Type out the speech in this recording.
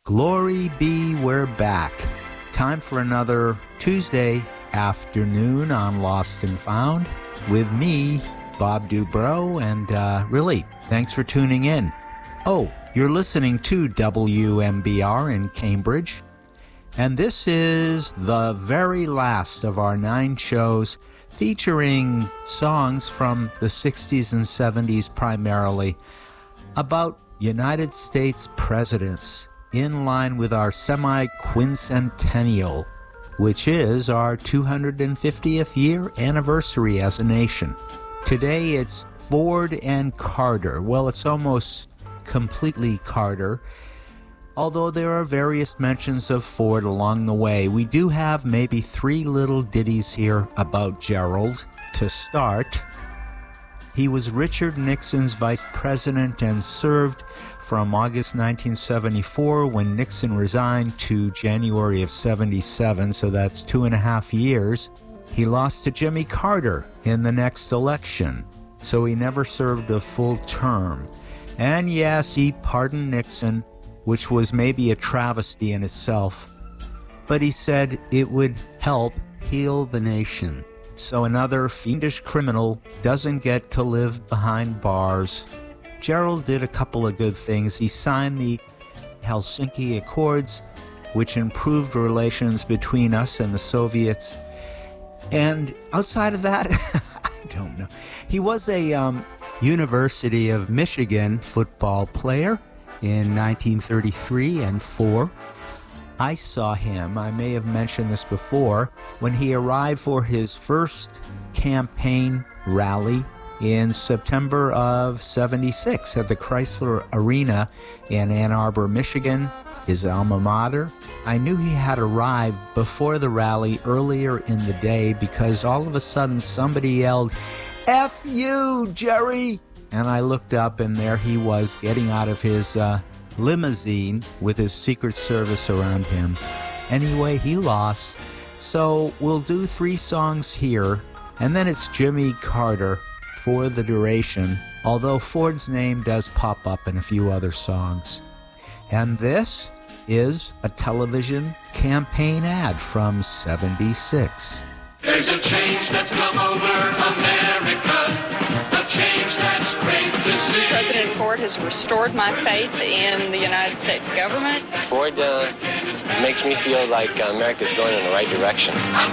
Glory be, we're back. Time for another Tuesday afternoon on Lost and Found with me, Bob Dubrow, and really, thanks for tuning in. Oh, you're listening to WMBR in Cambridge, and this is the very last of our 9 shows featuring songs from the 60s and 70s primarily about United States presidents, in line with our semi-quincentennial, which is our 250th year anniversary as a nation. Today it's Ford and Carter. Well, it's almost completely Carter, although there are various mentions of Ford along the way. We do have maybe 3 little ditties here about Gerald. To start, he was Richard Nixon's vice president and served from August 1974, when Nixon resigned, to January of 77, so that's 2.5 years. He lost to Jimmy Carter in the next election, so he never served a full term. And yes, he pardoned Nixon, which was maybe a travesty in itself, but he said it would help heal the nation. So another fiendish criminal doesn't get to live behind bars. Gerald did a couple of good things. He signed the Helsinki Accords, which improved relations between us and the Soviets. And outside of that, I don't know. He was a University of Michigan football player in 1933 and 4. I saw him, I may have mentioned this before, when he arrived for his first campaign rally in September of 76 at the Chrysler Arena in Ann Arbor, Michigan, his alma mater. I knew he had arrived before the rally earlier in the day because all of a sudden somebody yelled, "F you, Jerry!" And I looked up and there he was getting out of his limousine with his Secret Service around him. Anyway, he lost. So we'll do 3 songs here, and then it's Jimmy Carter for the duration, although Ford's name does pop up in a few other songs. And this is a television campaign ad from 76. There's a change that's come over America, a change that's great to see. President Ford has restored my faith in the United States government. Ford makes me feel like America's going in the right direction.